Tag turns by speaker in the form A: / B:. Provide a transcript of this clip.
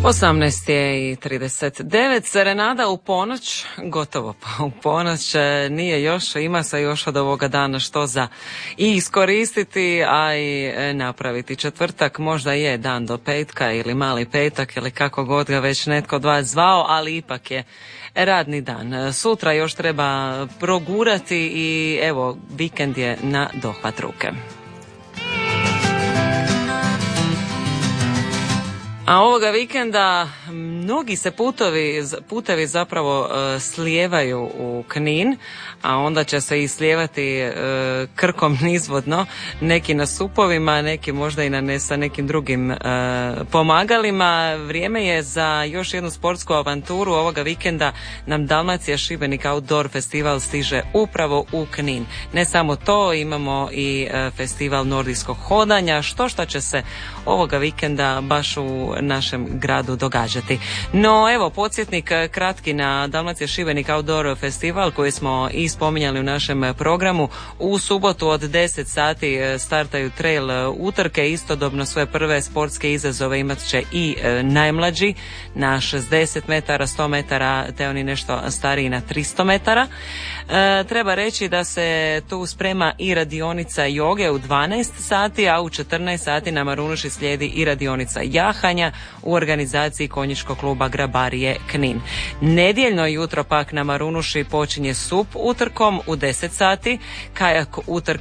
A: 18:39, serenada u ponoć, gotovo pa u ponoć, nije još, ima se još od ovoga dana što za i iskoristiti, a i napraviti. Četvrtak možda je dan do petka ili mali petak ili kako god ga već netko od vas zvao, ali ipak je radni dan. Sutra još treba progurati i evo, vikend je na dohvat ruke. A ovoga vikenda mnogi se putevi zapravo slijevaju u Knin, a onda će se i slijevati Krkom nizvodno, neki na supovima, neki možda i sa nekim drugim pomagalima. Vrijeme je za još jednu sportsku avanturu. Ovoga vikenda nam Dalmacija Šibenik Outdoor Festival stiže upravo u Knin. Ne samo to, imamo i festival nordijskog hodanja, što će se ovoga vikenda baš u našem gradu događati. No evo, podsjetnik kratki na Dalmacija Šibenik Outdoor Festival koji smo i spominjali u našem programu. U subotu od 10 sati startaju trail utrke, istodobno svoje prve sportske izazove imat će i najmlađi na 60 metara, 100 metara, te oni nešto stariji na 300 metara. Treba reći da se tu sprema i radionica joge u 12 sati, a u 14 sati na Marunuši slijedi i radionica jahanja u organizaciji konjičkog kluba Grabarije Knin. Nedjeljno jutro pak na Marunuši počinje SUP utrkom u 10 sati, kajak utrka